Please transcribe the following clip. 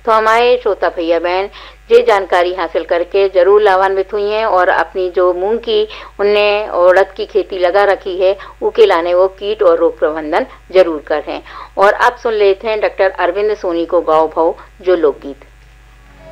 तो हमारे श्रोता भैया बहन ये जानकारी हासिल करके जरूर लाभान्वित हुई हैं और अपनी जो मूंग की उनने उड़द की खेती लगा रखी है उसके लाने वो कीट और रोग प्रबंधन जरूर करें। और अब सुन लेते हैं डॉक्टर अरविंद सोनी को गाँव भाव जो लोकगीत।